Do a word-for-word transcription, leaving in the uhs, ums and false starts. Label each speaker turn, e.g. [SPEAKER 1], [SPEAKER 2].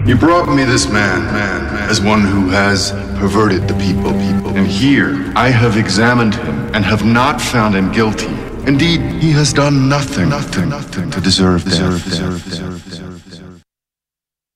[SPEAKER 1] You brought me this man, man, man as one who has perverted the people, people. And here, I have examined him and have not found him guilty. Indeed, he has done nothing, nothing, nothing to deserve, deserve, deserve, deserve, deserve.